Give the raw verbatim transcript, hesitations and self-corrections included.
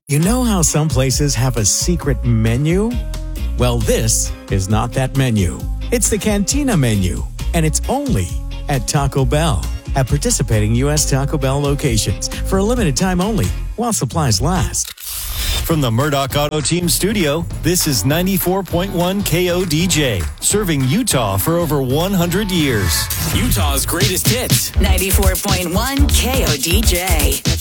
You know how some places have a secret menu? Well, this is not that menu. It's the Cantina menu, and it's only at Taco Bell. At participating U S Taco Bell locations for a limited time only while supplies last. From the Murdoch Auto Team studio, this is ninety-four point one K O D J, serving Utah for over one hundred years. Utah's greatest hits. ninety-four point one K O D J.